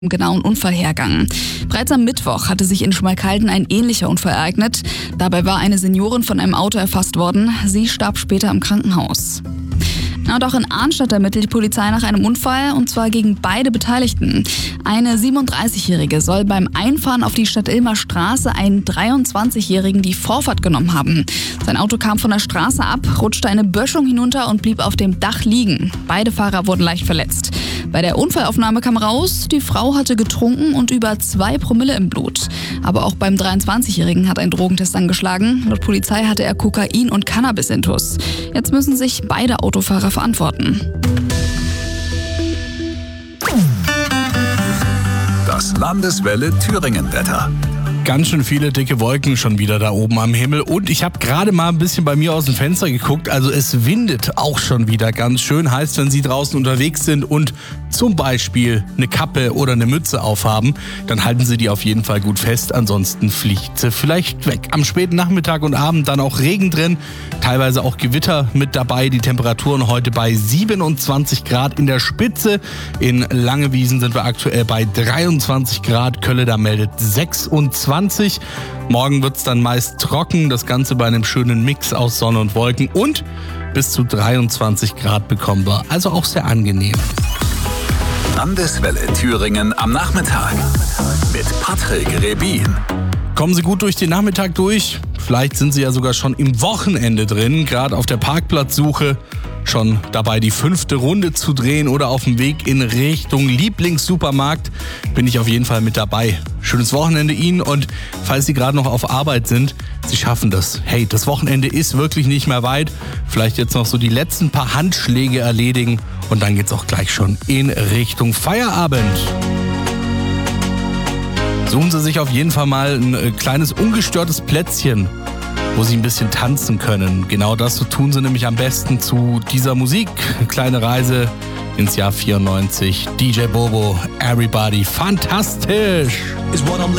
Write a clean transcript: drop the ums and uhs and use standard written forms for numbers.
genauen Unfallhergang. Bereits am Mittwoch hatte sich in Schmalkalden ein ähnlicher Unfall ereignet. Dabei war eine Seniorin von einem Auto erfasst worden. Sie starb später im Krankenhaus. Und auch in Arnstadt ermittelt die Polizei nach einem Unfall, und zwar gegen beide Beteiligten. Eine 37-Jährige soll beim Einfahren auf die Stadtilmer Straße einen 23-Jährigen die Vorfahrt genommen haben. Sein Auto kam von der Straße ab, rutschte eine Böschung hinunter und blieb auf dem Dach liegen. Beide Fahrer wurden leicht verletzt. Bei der Unfallaufnahme kam raus, die Frau hatte getrunken und über 2 Promille im Blut. Aber auch beim 23-Jährigen hat ein Drogentest angeschlagen. Laut Polizei hatte er Kokain und Cannabis-Intus. Jetzt müssen sich beide Autofahrer verantworten. Das Landeswelle Thüringen-Wetter. Ganz schön viele dicke Wolken schon wieder da oben am Himmel. Und ich habe gerade mal ein bisschen bei mir aus dem Fenster geguckt. Also es windet auch schon wieder ganz schön. Heißt, wenn Sie draußen unterwegs sind und zum Beispiel eine Kappe oder eine Mütze aufhaben, dann halten Sie die auf jeden Fall gut fest. Ansonsten fliegt sie vielleicht weg. Am späten Nachmittag und Abend dann auch Regen drin. Teilweise auch Gewitter mit dabei. Die Temperaturen heute bei 27 Grad in der Spitze. In Langewiesen sind wir aktuell bei 23 Grad. Kölle da meldet 26. Morgen wird es dann meist trocken, das Ganze bei einem schönen Mix aus Sonne und Wolken, und bis zu 23 Grad bekommen wir, also auch sehr angenehm. Landeswelle Thüringen am Nachmittag mit Patrick Rebin. Kommen Sie gut durch den Nachmittag durch. Vielleicht sind Sie ja sogar schon im Wochenende drin, gerade auf der Parkplatzsuche, schon dabei die 5. Runde zu drehen oder auf dem Weg in Richtung Lieblingssupermarkt. Bin ich auf jeden Fall mit dabei. Schönes Wochenende Ihnen, und falls Sie gerade noch auf Arbeit sind, Sie schaffen das. Hey, das Wochenende ist wirklich nicht mehr weit. Vielleicht jetzt noch so die letzten paar Handschläge erledigen und dann geht's auch gleich schon in Richtung Feierabend. Suchen Sie sich auf jeden Fall mal ein kleines ungestörtes Plätzchen, wo Sie ein bisschen tanzen können. Genau das tun Sie nämlich am besten zu dieser Musik. Kleine Reise ins Jahr 94. DJ Bobo, Everybody, fantastisch!